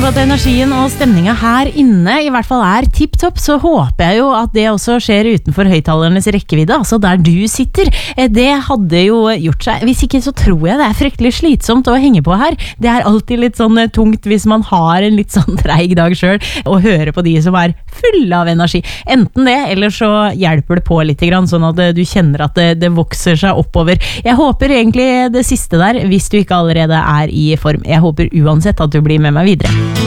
at energien og stemningen her inne i hvert fall tipp-topp, så håper jeg jo at det også skjer utenfor høyttalernes rekkevidde, altså der du sitter. Det hadde jo gjort seg. Hvis ikke så tror jeg det fryktelig slitsomt å henge på her. Det alltid litt sånn tungt hvis man har en litt sånn treig dag selv, og hører på de som fulle av energi. Enten det, eller så hjelper det på litt grann, sånn at du kjenner at det vokser seg oppover. Jeg håper egentlig det siste der, hvis du ikke allerede i form. Jeg håper uansett at du blir med meg videre.